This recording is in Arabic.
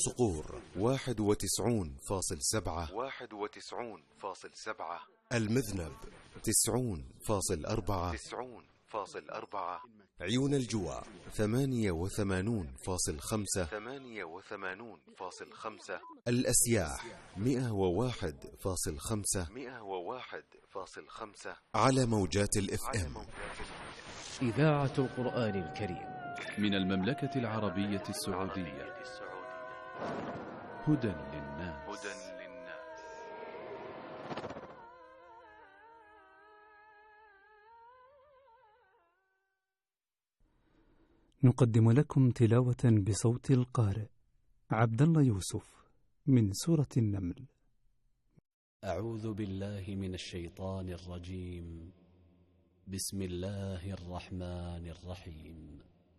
الصقور 91.7. المذنب 90.4. عيون الجوى 88.5. الأسياح 101.5 على موجات الFM. إذاعة القرآن الكريم من المملكة العربية السعودية. هدى للناس. نقدم لكم تلاوة بصوت القارئ عبد الله يوسف من سورة النمل. أعوذ بالله من الشيطان الرجيم. بسم الله الرحمن الرحيم.